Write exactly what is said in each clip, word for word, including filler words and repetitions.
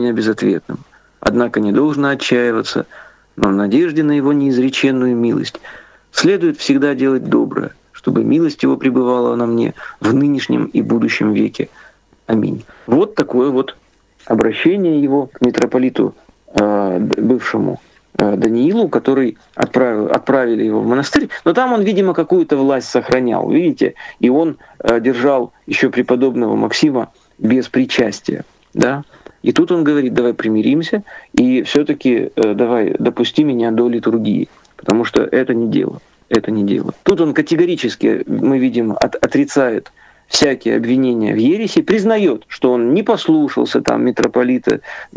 безответным. Однако не должно отчаиваться, но в надежде на его неизреченную милость следует всегда делать доброе, чтобы милость его пребывала на мне в нынешнем и будущем веке. Аминь. Вот такое вот обращение его к митрополиту э, бывшему э, Даниилу, который отправил, отправили его в монастырь. Но там он, видимо, какую-то власть сохранял, видите? И он э, держал еще преподобного Максима без причастия. Да? И тут он говорит: давай примиримся, и все-таки э, давай допусти меня до литургии, потому что это не дело. Это не дело. Тут он категорически, мы видим, от, отрицает всякие обвинения в ереси, признает, что он не послушался там митрополита,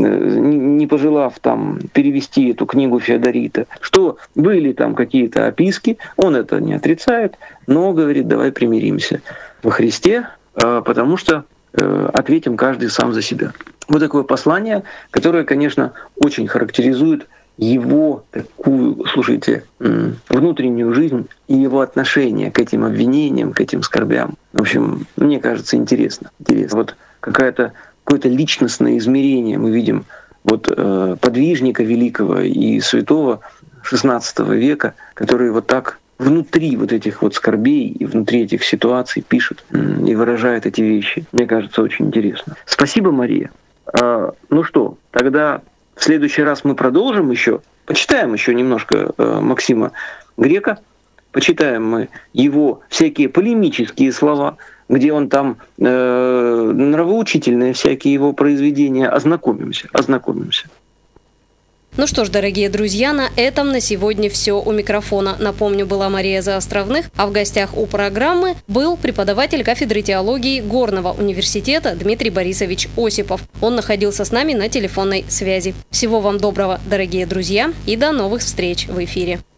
не пожелав там перевести эту книгу Феодорита, что были там какие-то описки, он это не отрицает, но говорит: давай примиримся во Христе, потому что ответим каждый сам за себя. Вот такое послание, которое, конечно, очень характеризует его такую, слушайте, внутреннюю жизнь и его отношение к этим обвинениям, к этим скорбям. В общем, мне кажется, интересно. интересно. Вот какая-то, какое-то личностное измерение мы видим вот э, подвижника великого и святого шестнадцатого века, который вот так внутри вот этих вот скорбей и внутри этих ситуаций пишет и выражает эти вещи. Мне кажется, очень интересно. Спасибо, Мария. А, ну что, тогда в следующий раз мы продолжим еще, почитаем еще немножко э, Максима Грека, почитаем мы его всякие полемические слова, где он там э, нравоучительные всякие его произведения, ознакомимся, ознакомимся. Ну что ж, дорогие друзья, на этом на сегодня все. У микрофона, напомню, была Мария Заостровных, а в гостях у программы был преподаватель кафедры теологии Горного университета Дмитрий Борисович Осипов. Он находился с нами на телефонной связи. Всего вам доброго, дорогие друзья, и до новых встреч в эфире.